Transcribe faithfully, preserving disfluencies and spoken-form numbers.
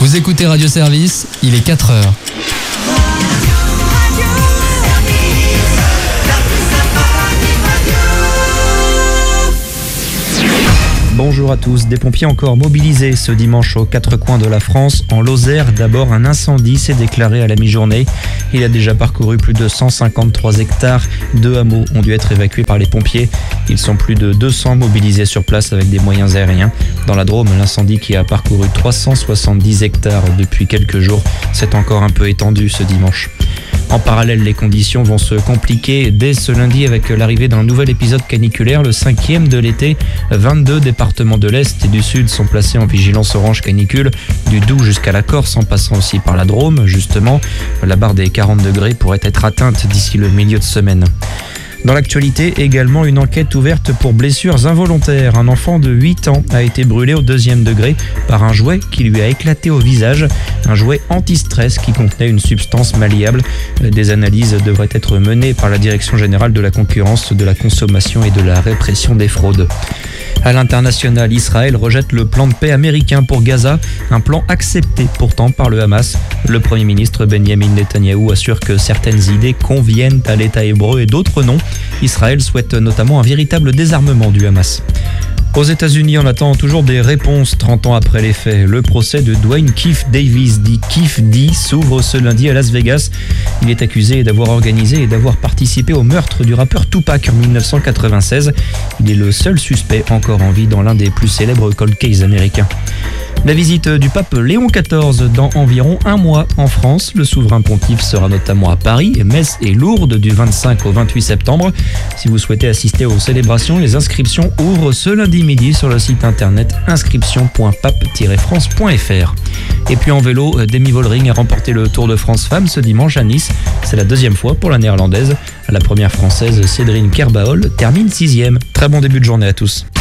Vous écoutez Radio Service, il est quatre heures. Bonjour à tous. Des pompiers encore mobilisés ce dimanche aux quatre coins de la France. En Lozère, d'abord, un incendie s'est déclaré à la mi-journée. Il a déjà parcouru plus de cent cinquante-trois hectares. Deux hameaux ont dû être évacués par les pompiers. Ils sont plus de deux cents mobilisés sur place avec des moyens aériens. Dans la Drôme, l'incendie qui a parcouru trois cent soixante-dix hectares depuis quelques jours s'est encore un peu étendu ce dimanche. En parallèle, les conditions vont se compliquer dès ce lundi avec l'arrivée d'un nouvel épisode caniculaire, le cinquième de l'été. vingt-deux départements de l'Est et du Sud sont placés en vigilance orange canicule, du Doubs jusqu'à la Corse, en passant aussi par la Drôme, justement. La barre des quarante degrés pourrait être atteinte d'ici le milieu de semaine. Dans l'actualité, également une enquête ouverte pour blessures involontaires. Un enfant de huit ans a été brûlé au deuxième degré par un jouet qui lui a éclaté au visage. Un jouet anti-stress qui contenait une substance malléable. Des analyses devraient être menées par la Direction générale de la concurrence, de la consommation et de la répression des fraudes. À l'international, Israël rejette le plan de paix américain pour Gaza, un plan accepté pourtant par le Hamas. Le Premier ministre Benjamin Netanyahou assure que certaines idées conviennent à l'État hébreu et d'autres non. Israël souhaite notamment un véritable désarmement du Hamas. Aux États-Unis, on attend toujours des réponses trente ans après les faits. Le procès de Dwayne Keefe Davis, dit Keefe D, s'ouvre ce lundi à Las Vegas. Il est accusé d'avoir organisé et d'avoir participé au meurtre du rappeur Tupac en dix-neuf cent quatre-vingt-seize. Il est le seul suspect encore en vie dans l'un des plus célèbres cold cases américains. La visite du pape Léon quatorze dans environ un mois en France. Le souverain pontife sera notamment à Paris, Metz et Lourdes du vingt-cinq au vingt-huit septembre. Si vous souhaitez assister aux célébrations, les inscriptions ouvrent ce lundi midi sur le site internet inscription point pape tiret france point f r. Et puis en vélo, Demi Vollering a remporté le Tour de France Femmes ce dimanche à Nice. C'est la deuxième fois pour la néerlandaise. La première française, Cédrine Kerbaol, termine sixième. Très bon début de journée à tous.